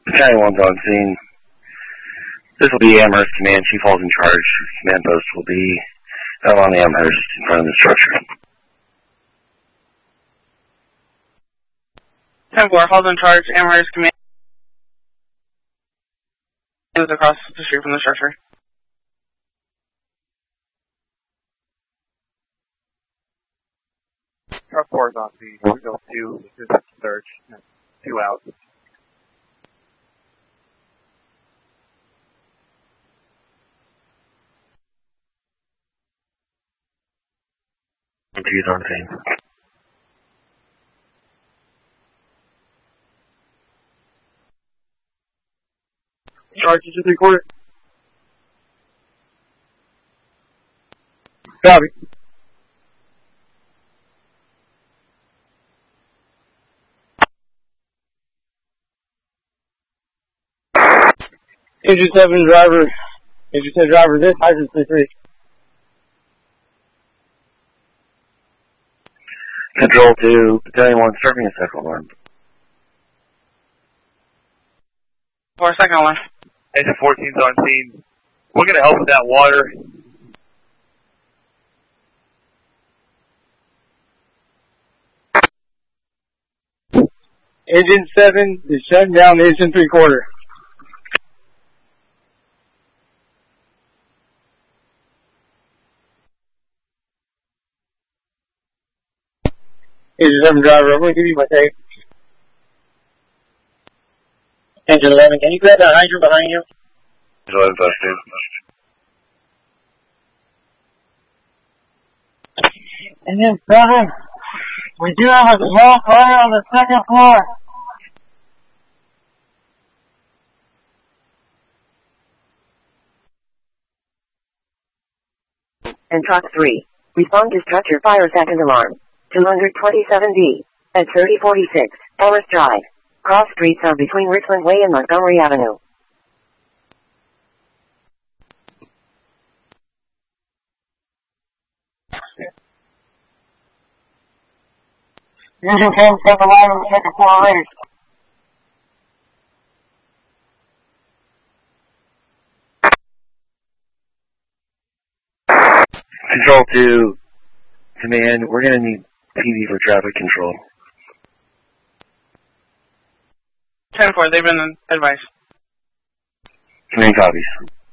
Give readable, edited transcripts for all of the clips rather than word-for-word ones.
Battalion 1's on scene. This will be Amherst Command. Chief Hall's in charge. Command post will be out on Amherst in front of the structure. 10-4, Hall's in charge. Amherst Command is across the street from the structure. Truck 4 is on scene. We go 2, this is search. 2 out. Two's on scene. Charges to 3/4. Copy. Engine 7 driver. Engine 10 driver, this hydrant 3-3. Control to Battalion 1 serving a second alarm. 4, second alarm. Engine 14's on scene. We're going to help with that water. Engine 7 is shutting down the engine 3/4. Engine 7 driver, I'm going to give you my tape. Engine 11, can you grab that hydrant behind you? Engine 11's on scene. Engine 7, we do have a small fire on the second floor. And Truck 3, respond to structure fire second alarm. 227D, at 3046, Amherst Drive. Cross streets are between Richland Way and Montgomery Avenue. Engine 10, second line on the second floor raised. Control to Command, we're going to need TV for traffic control. 10-4, they've been advised. Command copies.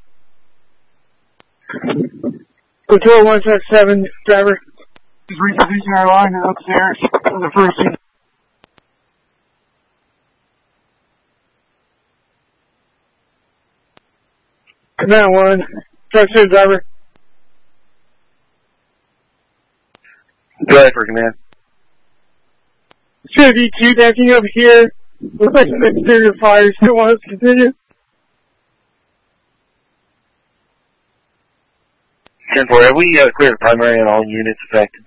Control 167, driver. Is repositioning our line and upstairs on the first scene. Command 1, truck 2, driver. Go ahead for command. Should be 2 backing up here. Looks like an exterior fire. Still want us to continue? 10-4, have we cleared primary on all units affected?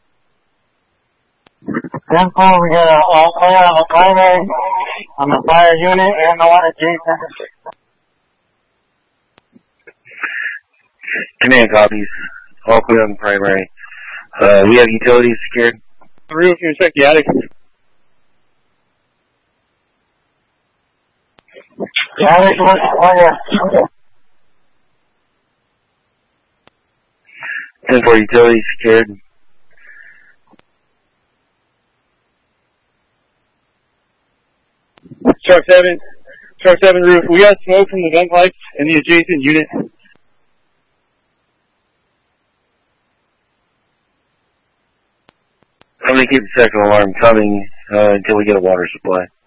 10-4, we got all clear on the primary, on the fire unit, and the one adjacent. Command copies. All clear on the primary. We have utilities secured. The roof, you check the attic. The attic looks clear. 10-4, utilities secured. Truck 7 roof. We got smoke from the vent pipes in the adjacent unit. I'm going to keep the second alarm coming until we get a water supply.